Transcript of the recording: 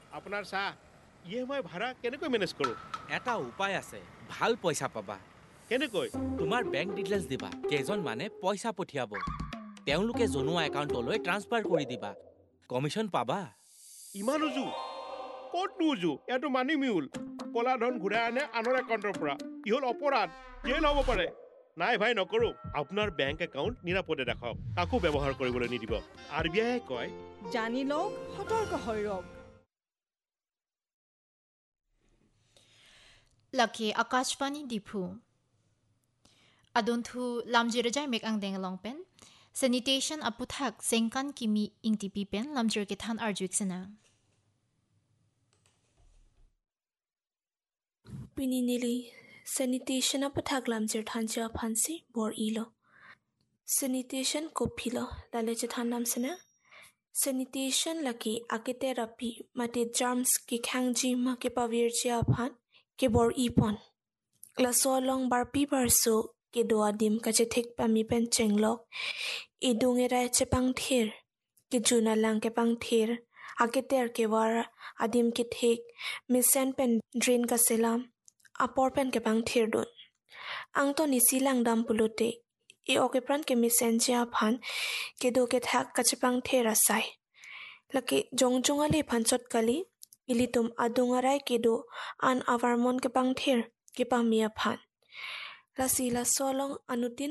আপোনাৰ চাহ EMI ভাড়া কেনেকৈ মেনেজ কৰোঁ? এটা উপায় আছে, ভাল পইচা পাবা। কেনেকৈ? তোমাৰ বেংক ডিটেইলছ দিবা, কেইজন মানে পইচা পঠিয়াব। তেওঁলোকে জনোৱা একাউণ্টলৈ ট্ৰান্সফাৰ কৰি দিবা, কমিশ্যন পাবা। ইমান উজু? ক'তনো উজু? এইটো মানি মিউল। ক'লা ধন ঘূৰাই আনে আনৰ একাউণ্টৰ পৰা। ই হ'ল অপৰাধ, জেইল হ'ব পাৰে। নাই ভাই নকৰোঁ। আপোনাৰ বেংক একাউণ্ট নিৰাপদে ৰাখক, কাকো ব্যৱহাৰ কৰিবলৈ নিদিব। RBI কয় জানি লওক, সতৰ্ক হৈ ৰওক। Laki Akashvani Dipu Adontu lamjirajai mek ang deng longpen sanitation aputhak sengkan kimi ingtipi pen lamjir ke than arjuiksena Pininili sanitation aputhak lamjir thancha phansi bor ilo sanitation kopilo lale chethan namsena sanitation laki ake therapy mate germs ki khangji ma ke pavirchia phan ke bor ipon la solong barpi barso ke do adim ka che thek pami pen chenglok idungera che pangthir ke juna lang ke pangthir ake ter ke war adim ke thek misen pen drain ka selam apor pen ke pangthir don ang to ni silang dam pulote e oke pran ke misen ja phan ke do ke thak ka che pangthir asai laki jongjong ale phanchot kali ilitum adungarai ke do an avarmon ke pangthir ke pamia phan la sila solong anutin